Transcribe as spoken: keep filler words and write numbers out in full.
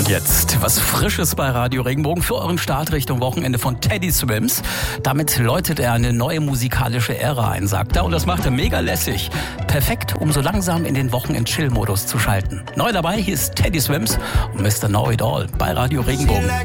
Und jetzt was Frisches bei Radio Regenbogen für euren Start Richtung Wochenende von Teddy Swims. Damit läutet er eine neue musikalische Ära ein, sagt er. Und das macht er mega lässig. Perfekt, um so langsam in den Wochenend-Chill-Modus zu schalten. Neu dabei, hier ist Teddy Swims und Mister Know It All bei Radio Regenbogen.